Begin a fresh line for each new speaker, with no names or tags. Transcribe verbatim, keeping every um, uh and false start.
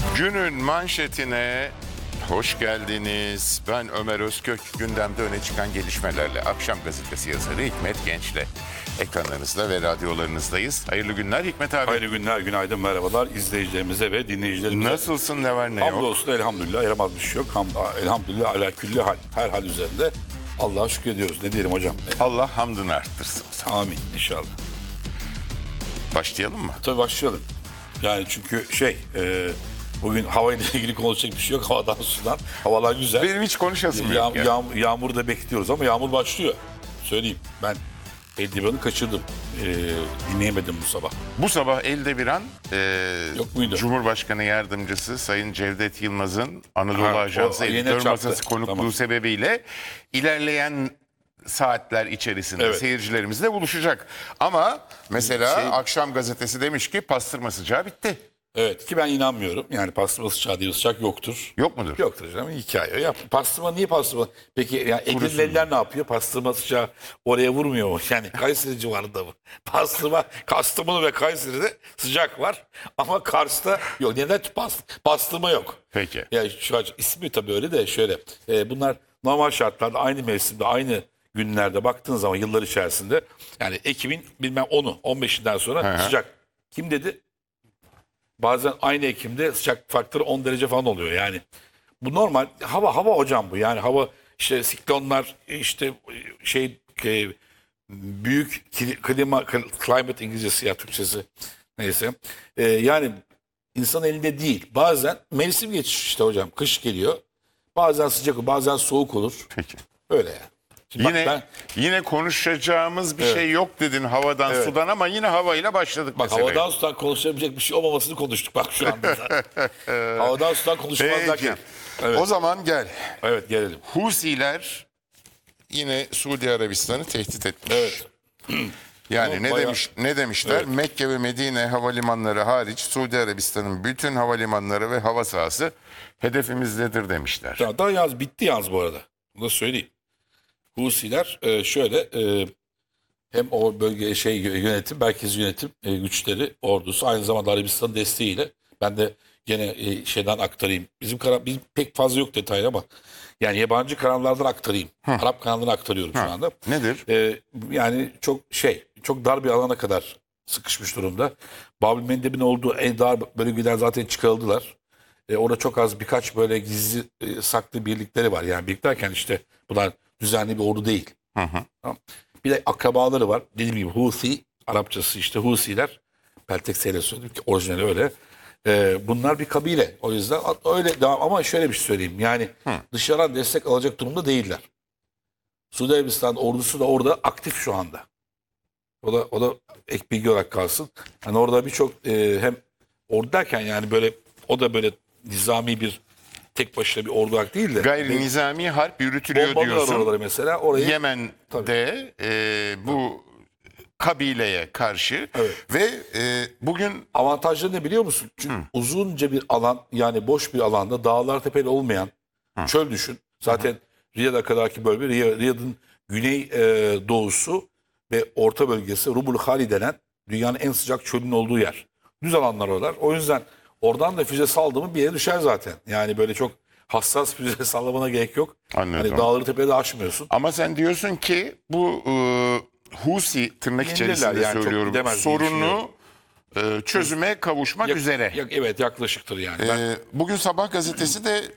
Günün manşetine hoş geldiniz. Ben Ömer Özkök. Gündemde öne çıkan gelişmelerle Akşam Gazetesi yazarı Hikmet Genç'le ekranlarınızda ve radyolarınızdayız. Hayırlı günler Hikmet abi.
Hayırlı günler, günaydın, merhabalar izleyicilerimize ve dinleyicilerimize.
Nasılsın, ne var ne yok?
Hamdolsun elhamdülillah, yaramaz bir şey yok. Ham, elhamdülillah ala külli hal, her hal üzerinde Allah'a şükrediyoruz. Ne diyelim hocam?
Allah hamdını arttırsın.
Amin inşallah.
Başlayalım mı?
Tabii başlayalım. Yani çünkü şey, e, bugün havayla ilgili konuşacak bir şey yok. Havadan sudan, havalar güzel.
Benim hiç konuşasım
Yağ,
yok ya.
yağ, yağmur da bekliyoruz ama yağmur başlıyor. Söyleyeyim, ben Eldivan'ı kaçırdım. E, dinleyemedim bu sabah.
Bu sabah elde bir an e,
Yok muydu?
Cumhurbaşkanı Yardımcısı Sayın Cevdet Yılmaz'ın Anadolu
Ha,
Ajansı
o yine
editör
çarptı.
masası konukluğu
Tamam.
sebebiyle ilerleyen saatler içerisinde
Evet.
seyircilerimizle buluşacak. Ama mesela
Şey-
Akşam Gazetesi demiş ki pastırma sıcağı bitti.
Evet ki ben inanmıyorum. Yani pastırma sıcağı değil, sıcak yoktur.
Yok mudur?
Yoktur canım, hikaye. Ya, pastırma niye pastırma? Peki yani Edirneliler ne yapıyor? Pastırma sıcağı oraya vurmuyor mu? Yani Kayseri civarında mı? Pastırma, Kastamonu ve Kayseri'de sıcak var. Ama Kars'ta yok. Neden past, pastırma yok?
Peki.
Ya şu an ismi tabii öyle de şöyle. E, bunlar normal şartlarda aynı mevsimde, aynı günlerde baktığın zaman yıllar içerisinde yani Ekim'in bilmem onu, on beşinden sonra
Hı hı.
sıcak. Kim dedi? Bazen aynı Ekim'de sıcak faktörü on derece falan oluyor yani. Bu normal hava hava hocam bu. Yani hava işte siklonlar işte şey e, büyük kli- klima climate İngilizcesi ya Türkçesi neyse. E, yani insan elinde değil. Bazen mevsim geçiş işte hocam. Kış geliyor. Bazen sıcak olur, bazen soğuk olur.
Peki.
Öyle yani. Şimdi bak
Yine
ben-
yine konuşacağımız bir
Evet.
şey yok dedin havadan
Evet.
sudan ama yine havayla başladık
Bak
meseleye.
havadan sudan konuşabilecek bir şey olmamasını konuştuk bak şu anda. Havadan sudan konuşmaz
Peki.
derken. Evet.
O zaman gel.
Evet gelelim.
Husiler yine Suudi Arabistan'ı tehdit etmiş.
Evet.
Yani
Ama
ne
bayağı-
demiş ne demişler?
Evet.
Mekke ve Medine havalimanları hariç Suudi Arabistan'ın bütün havalimanları ve hava sahası hedefimizdedir demişler.
Ya daha yaz bitti yalnız bu arada. Bunu da söyleyeyim. Husiler e, şöyle e, hem o bölge şey yönetim, merkez yönetim e, güçleri, ordusu aynı zamanda Arabistan'ın desteğiyle ben de gene e, şeyden aktarayım. Bizim kanal, bizim pek fazla yok detaylı ama yani yabancı kanallardan aktarayım. Arap kanalından aktarıyorum şu anda.
Nedir?
E, yani çok şey, çok dar bir alana kadar sıkışmış durumda. Bab-ül Mendeb'in olduğu en dar bölgeler zaten çıkarıldılar. E, orada çok az birkaç böyle gizli e, saklı birlikleri var. Yani birliklerken işte bunlar düzenli bir ordu değil.
Hı hı.
Tamam. Bir de akrabaları var. Dediğim gibi Husi, Arapçası işte Husiler. Peltekseyle söyledim ki orijinali öyle. E, bunlar bir kabile. O yüzden öyle devam. Ama şöyle bir şey söyleyeyim. Yani dışarıdan destek alacak durumda değiller. Suudi Arabistan ordusu da orada aktif şu anda. O da o da ek bilgi olarak kalsın. Hani orada birçok e, hem ordu derken yani böyle o da böyle nizami bir tek başına bir ordu olarak değil de
Gayri nizami harp yürütülüyor
bombalıyorlar
diyorsun.
oraları mesela. Orayı
Yemen'de e, bu kabileye karşı
Evet.
ve e, bugün
avantajları ne biliyor musun? Çünkü uzunca bir alan yani boş bir alanda dağlar tepeli olmayan çöl düşün. Zaten Riyad'a kadarki bölge Riy- Riyad'ın güney e, doğusu ve orta bölgesi Rubul Hali denen dünyanın en sıcak çölünün olduğu yer. Düz alanlar oralar. O yüzden oradan da füze saldı mı bir yere düşer zaten. Yani böyle çok hassas füze sallamana gerek yok.
Anladım.
Hani dağları tepede aşmıyorsun.
ama sen diyorsun ki bu e, Husi tırnak
Yenilirler
içerisinde
yani, çok
söylüyorum
gidemez diye
sorunu e, çözüme kavuşmak
Yak-
üzere.
yak- evet yaklaşıktır yani. Ben-
E, bugün Sabah gazetesi de